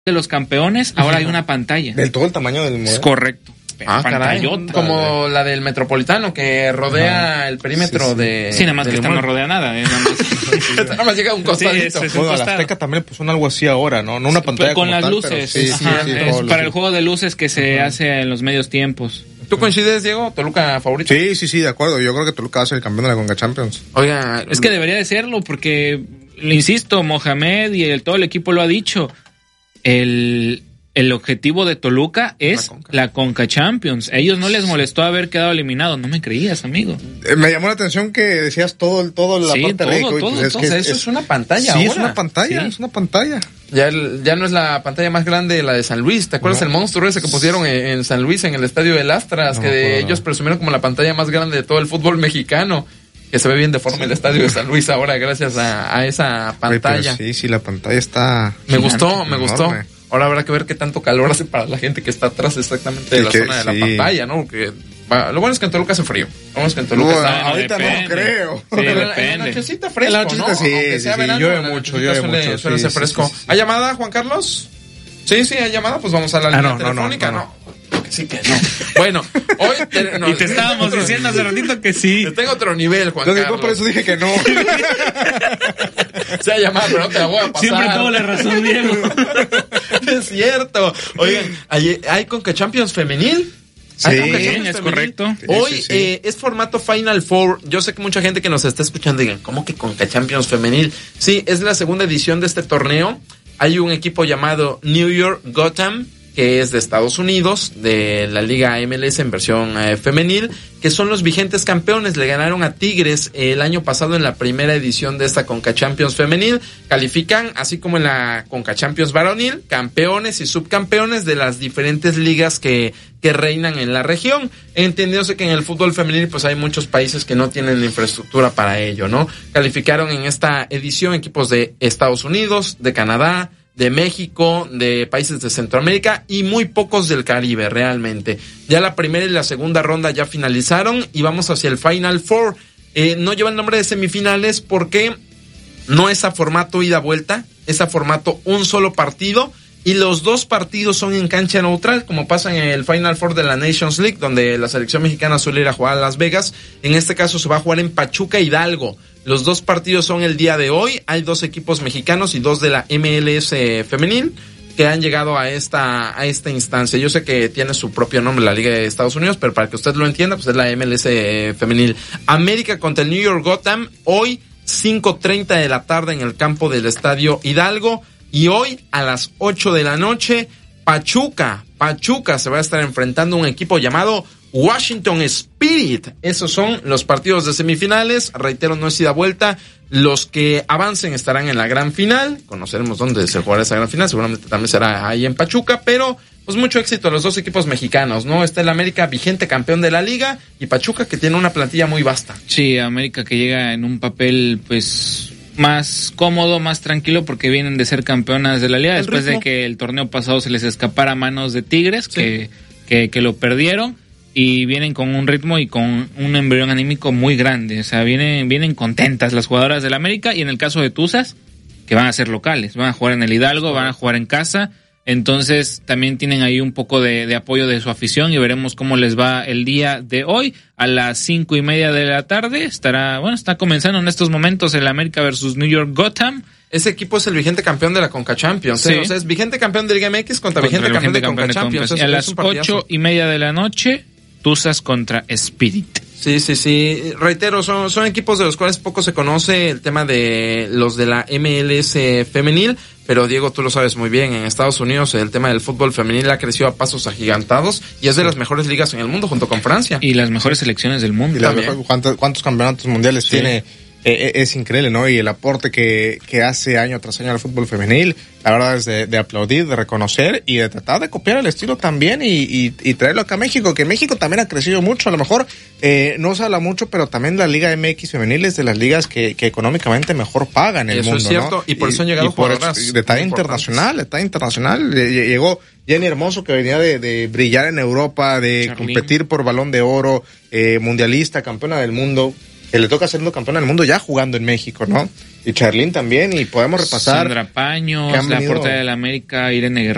de los campeones, ahora hay una pantalla. Del todo el tamaño del modelo. Es correcto. Pantallota. Como la del Metropolitano, que rodea el perímetro de... Sí, nada más que esta no rodea nada. Nada más llega un costadito. Bueno, a la Azteca también le pusieron algo así ahora, ¿no? No una pantalla con como las tal, luces. Es para el juego de luces que se hace en los medios tiempos. ¿Tú coincides, Diego? ¿Toluca favorito? Sí, de acuerdo. Yo creo que Toluca va a ser el campeón de la Conca Champions. Oiga, es que debería de serlo porque, le insisto, Mohamed y todo el equipo lo ha dicho. El objetivo de Toluca es la Conca Champions. A ellos no les molestó haber quedado eliminados. No me creías, amigo. Me llamó la atención que decías todo la parte de todo. Eso es una pantalla. Sí, ahora. Es una pantalla. Ya no es la pantalla más grande la de San Luis. ¿Te acuerdas el monstruo ese que pusieron en San Luis, en el estadio del Astras? Que ellos presumieron como la pantalla más grande de todo el fútbol mexicano. Que se ve bien deforme el estadio de San Luis ahora gracias a esa pantalla. Sí, la pantalla está... Me gustó. Ahora habrá que ver qué tanto calor hace para la gente que está atrás exactamente de la zona de la pantalla, ¿no? Porque lo bueno es que en Toluca hace frío. Ahorita no creo. Sí, depende. En la nochecita fresco, ¿no? Sí, llueve mucho. Suele ser fresco. ¿Hay llamada, Juan Carlos? Sí, hay llamada, pues vamos a la línea telefónica, ¿no? Sí que no. Bueno, hoy... y te estábamos diciendo hace ratito que sí. Te tengo otro nivel, Juan Carlos. Yo por eso dije que no. Se ha llamado, pero no te la voy a pasar. Siempre tuvo la razón, Diego. Es cierto. Oigan, ¿hay Conca Champions femenil? Sí, es correcto. Hoy es formato Final Four. Yo sé que mucha gente que nos está escuchando digan, ¿cómo que Conca Champions femenil? Sí, es la segunda edición de este torneo. Hay un equipo llamado New York Gotham, que es de Estados Unidos, de la Liga MLS en versión femenil, que son los vigentes campeones. Le ganaron a Tigres el año pasado en la primera edición de esta Conca Champions femenil. Califican, así como en la Conca Champions varonil, campeones y subcampeones de las diferentes ligas que reinan en la región. Entendiéndose que en el fútbol femenil pues hay muchos países que no tienen infraestructura para ello, ¿no? Calificaron en esta edición equipos de Estados Unidos, de Canadá, de México, de países de Centroamérica y muy pocos del Caribe realmente. Ya la primera y la segunda ronda ya finalizaron y vamos hacia el Final Four. No lleva el nombre de semifinales porque no es a formato ida-vuelta, es a formato un solo partido y los dos partidos son en cancha neutral, como pasa en el Final Four de la Nations League, donde la selección mexicana suele ir a jugar a Las Vegas. En este caso se va a jugar en Pachuca, Hidalgo. Los dos partidos son el día de hoy. Hay 2 equipos mexicanos y 2 de la MLS femenil que han llegado a esta instancia. Yo sé que tiene su propio nombre la Liga de Estados Unidos, pero para que usted lo entienda, pues es la MLS femenil. América contra el New York Gotham, hoy 5:30 de la tarde en el campo del Estadio Hidalgo. Y hoy a las 8 de la noche, Pachuca se va a estar enfrentando a un equipo llamado Washington Spirit. Esos son los partidos de semifinales. Reitero, no es ida vuelta. Los que avancen estarán en la gran final. Conoceremos dónde se jugará esa gran final. Seguramente también será ahí en Pachuca. Pero pues mucho éxito a los dos equipos mexicanos, ¿no? Está el América, vigente campeón de la liga, y Pachuca, que tiene una plantilla muy vasta. Sí, América que llega en un papel pues más cómodo, más tranquilo, porque vienen de ser campeonas de la liga después de que el torneo pasado se les escapara a manos de Tigres, sí, que lo perdieron. Y vienen con un ritmo y con un embrión anímico muy grande. O sea, vienen contentas las jugadoras del América. Y en el caso de Tuzas, que van a ser locales. Van a jugar en el Hidalgo, van a jugar en casa. Entonces, también tienen ahí un poco de apoyo de su afición. Y veremos cómo les va el día de hoy. A las 5:30 de la tarde está comenzando en estos momentos el América versus New York Gotham. Ese equipo es el vigente campeón de la Conca Champions. Sí. O sea, es vigente campeón de Liga MX contra vigente campeón de Conca Champions. A las 8:30 de la noche, Tuzas contra Spirit. Sí. Reitero, son equipos de los cuales poco se conoce el tema de los de la MLS femenil, pero Diego, tú lo sabes muy bien, en Estados Unidos el tema del fútbol femenil ha crecido a pasos agigantados y es de las mejores ligas en el mundo junto con Francia. Y las mejores selecciones del mundo. ¿Cuántos campeonatos mundiales tiene? Es increíble, ¿no? Y el aporte que hace año tras año al fútbol femenil, la verdad es de aplaudir, de reconocer y de tratar de copiar el estilo también y traerlo acá a México, que México también ha crecido mucho. A lo mejor no se habla mucho, pero también la Liga MX femenil es de las ligas que económicamente mejor pagan en el mundo, eso es cierto, ¿no? Y por eso han llegado jugadoras de talla internacional. Llegó Jenny Hermoso, que venía de brillar en Europa, de competir por Balón de Oro, mundialista, campeona del mundo, que le toca ser campeona del mundo ya jugando en México, ¿no? Y Charlín también, y podemos repasar. Sandra Paños, la portera de la América, Irene Guerrero.